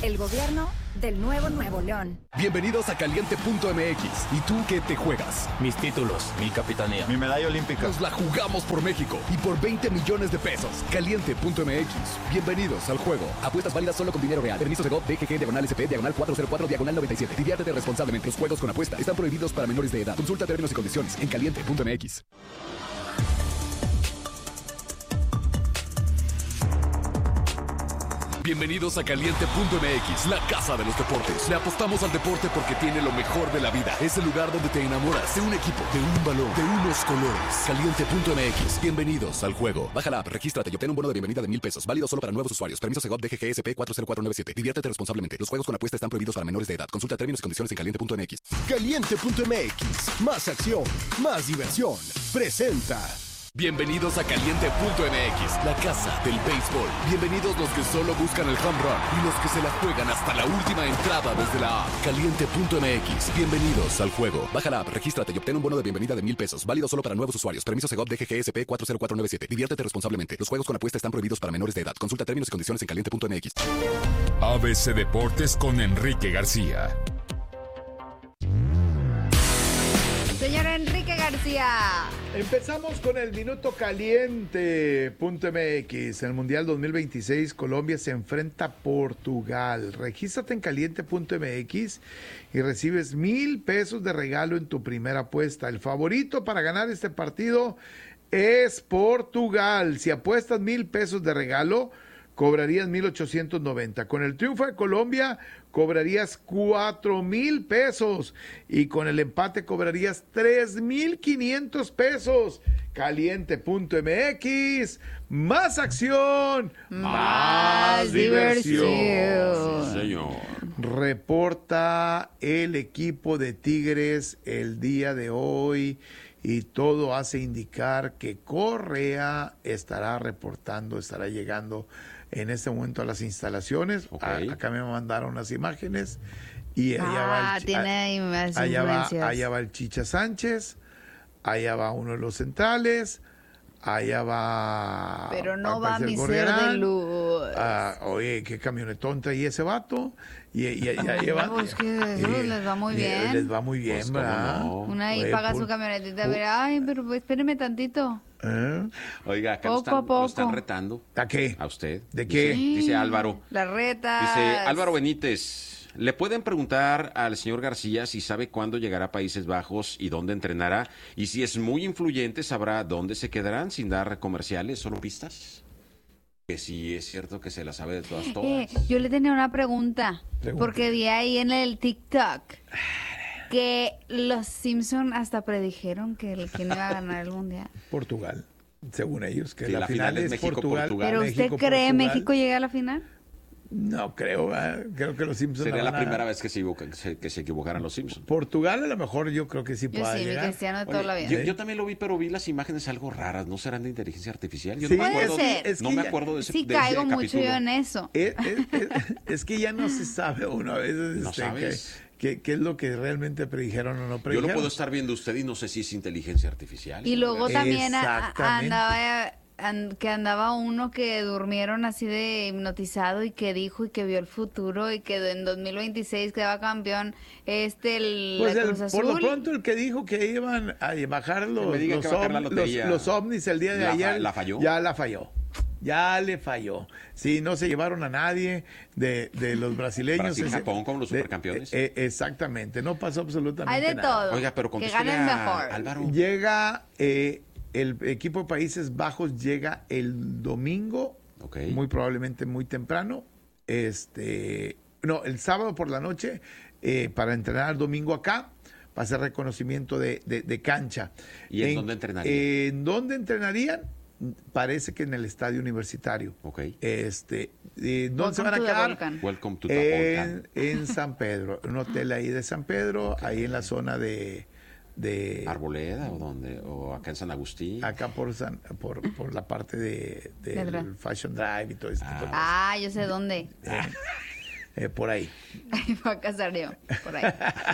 El gobierno del Nuevo León. Bienvenidos a Caliente.mx. ¿Y tú qué te juegas? Mis títulos, mi capitanía, mi medalla olímpica. Nos la jugamos por México y por 20 millones de pesos. Caliente.mx. Bienvenidos al juego. Apuestas válidas solo con dinero real. Permiso Segov, DGG, /SP, /404, /97. Diviértete responsablemente. Los juegos con apuesta están prohibidos para menores de edad. Consulta términos y condiciones en Caliente.mx. Bienvenidos a Caliente.mx, la casa de los deportes. Le apostamos al deporte porque tiene lo mejor de la vida. Es el lugar donde te enamoras de un equipo, de un balón, de unos colores. Caliente.mx. Bienvenidos al juego. Baja la app, regístrate y obtén un bono de bienvenida de $1,000. Válido solo para nuevos usuarios. Permiso Segov, DGG, SP 40497. Diviértete responsablemente. Los juegos con apuesta están prohibidos para menores de edad. Consulta términos y condiciones en Caliente.mx. Caliente.mx. Más acción, más diversión. Presenta. Bienvenidos a Caliente.mx, la casa del béisbol. Bienvenidos los que solo buscan el home run y los que se la juegan hasta la última entrada desde la app. Caliente.mx. Bienvenidos al juego. Baja la app, regístrate y obtén un bono de bienvenida de $1,000. Válido solo para nuevos usuarios. Permiso Segov, DGG, SP 40497. Diviértete responsablemente. Los juegos con apuesta están prohibidos para menores de edad. Consulta términos y condiciones en Caliente.mx. ABC Deportes con Enrique García. Señor Enrique García. Empezamos con el minuto caliente.mx. En el Mundial 2026, Colombia se enfrenta a Portugal. Regístrate en caliente.mx y recibes $1,000 de regalo en tu primera apuesta. El favorito para ganar este partido es Portugal. Si apuestas $1,000 de regalo, cobrarías 1,890. Con el triunfo de Colombia, cobrarías 4,000 pesos. Y con el empate, cobrarías 3,500 pesos. Caliente.mx. Más acción, más diversión. Sí, señor. Reporta el equipo de Tigres el día de hoy. Y todo hace indicar que Correa estará llegando en este momento a las instalaciones. Okay. Acá me mandaron las imágenes y allá va el Chicha Sánchez, allá va uno de los centrales, allá va... Pero no va mi ser de luz. Oye, qué camionetón traía ese vato. Y allá va... Pues que eso les va muy bien. Les va muy bien, Pues, ¿verdad? ¿cómo no? Una ahí paga su camionetita. A ver, ay, pero espéreme tantito. Oiga, acá Poco a lo poco. están retando. ¿A qué? A usted. ¿De qué? Dice Álvaro. La reta. Dice Álvaro Benítez. ¿Le pueden preguntar al señor García si sabe cuándo llegará a Países Bajos y dónde entrenará? Y si es muy influyente, ¿sabrá dónde se quedarán sin dar comerciales, solo pistas? Que sí es cierto que se la sabe de todas. Yo le tenía una pregunta. Porque vi ahí en el TikTok que los Simpson hasta predijeron que quién iba a ganar el Mundial. Portugal, según ellos, que Sí, la final es Portugal. ¿Pero usted cree México llega a la final? No creo, creo que los Simpsons Sería la primera vez que se equivocaran los Simpsons. Portugal a lo mejor yo creo que sí Yo pueda sí, mi llegar. Cristiano de toda la vida. Yo también lo vi, pero vi las imágenes algo raras. ¿No serán de inteligencia artificial? Yo Sí, no me acuerdo, puede ser. no me acuerdo de ese Sí, de ese caigo mucho capítulo. yo en eso. Es que ya no se sabe uno a veces No sabes. qué es lo que realmente predijeron o no Yo predijeron. lo puedo estar viendo usted y no sé si es inteligencia artificial. Y luego también Exactamente. andaba uno que durmieron así de hipnotizado y que dijo y que vio el futuro y que en 2026 quedaba campeón Pues Cruz Azul. por lo pronto el que dijo que iban a bajar me diga que va a caer la lotería. los ovnis el día de ayer, ¿La falló? ya la falló. Ya le falló. Sí, no se llevaron a nadie de los brasileños. Brasil-Japón como los supercampeones. Exactamente, no pasó absolutamente Hay de nada. todo. Oiga, pero que contéstele ganen a mejor. Álvaro. Llega el equipo de Países Bajos, llega el domingo, Okay. muy probablemente muy temprano. El sábado por la noche, para entrenar el domingo acá. Va a ser reconocimiento de cancha. ¿Y en dónde entrenarían? ¿En dónde entrenarían? Parece que en el estadio universitario. Ok. ¿Dónde se Welcome van a to the quedar? Volcan. Welcome to the Volcan. En San Pedro, un hotel ahí de San Pedro, Ok. ahí en la zona de ¿Arboleda o dónde? ¿O acá en San Agustín? acá por la parte del Fashion Drive y todo ese tipo de cosas. Ah, yo sé dónde. Por ahí. Ahí va a casar yo, por ahí.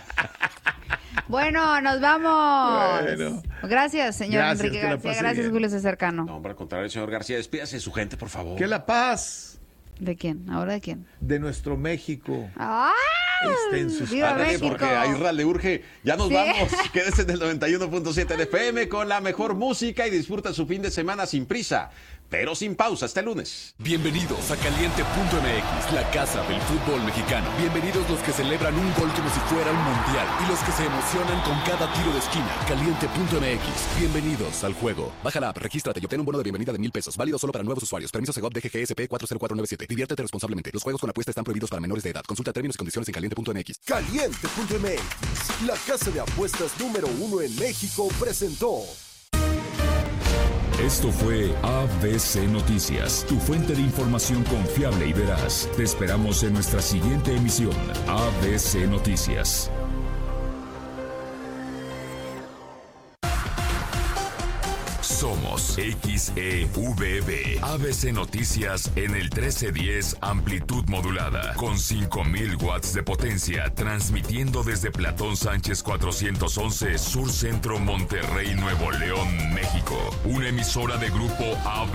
Bueno, nos vamos. Bueno. Gracias, señor Gracias, Enrique que la García. pase Gracias, bien. Julio César Cano. No, hombre, al contrario, señor García, despídase de su gente, por favor. ¡Que la paz! ¿De quién? ¿Ahora de quién? De nuestro México. ¡Ah! En sus ¡Viva Ándale, México! porque a Israel le urge. Ya nos Sí. vamos. Quédese en el 91.7 de FM con la mejor música y disfruta su fin de semana sin prisa, pero sin pausa. Hasta el lunes. Bienvenidos a Caliente.mx, la casa del fútbol mexicano. Bienvenidos los que celebran un gol como si fuera un mundial y los que se emocionan con cada tiro de esquina. Caliente.mx, bienvenidos al juego. Baja la app, regístrate y obtén un bono de bienvenida de $1,000. Válido solo para nuevos usuarios. Permiso Segov DGGSP 40497. Diviértete responsablemente. Los juegos con apuesta están prohibidos para menores de edad. Consulta términos y condiciones en Caliente.mx. Caliente.mx, la casa de apuestas número 1 en México, presentó. Esto fue ABC Noticias, tu fuente de información confiable y veraz. Te esperamos en nuestra siguiente emisión, ABC Noticias. Somos XEVB, ABC Noticias en el 1310 amplitud modulada, con 5000 watts de potencia, transmitiendo desde Platón Sánchez 411, Sur Centro, Monterrey, Nuevo León, México. Una emisora de grupo ABC.